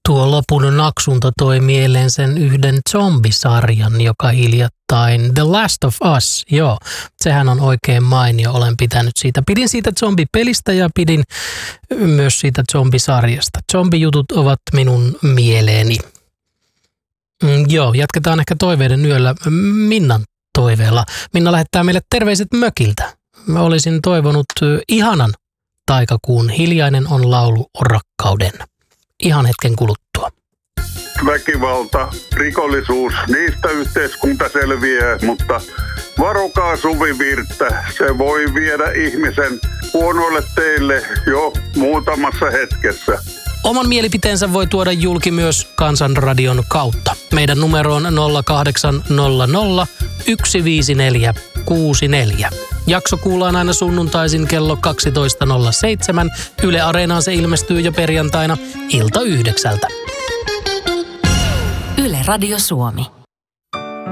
Tuo lopun naksunta toi mieleen sen yhden zombisarjan, joka hiljattain The Last of Us. Joo, sehän on oikein mainio. Olen pitänyt siitä. Pidin siitä zombipelistä ja pidin myös siitä zombisarjasta. Zombijutut ovat minun mieleeni. Joo, jatketaan ehkä toiveiden yöllä Minnan toiveella. Minna lähettää meille terveiset mökiltä. Mä olisin toivonut ihanan taikakuun Hiljainen on laulu rakkauden. Ihan hetken kuluttua. Väkivalta, rikollisuus, niistä yhteiskunta selviää, mutta varokaa Suvivirttä. Se voi viedä ihmisen huonoille teille jo muutamassa hetkessä. Oman mielipiteensä voi tuoda julki myös Kansanradion kautta. Meidän numero on 0800 154 64. Jakso kuullaan aina sunnuntaisin kello 12.07. Yle Areenaan se ilmestyy jo perjantaina ilta 9. Yle Radio Suomi.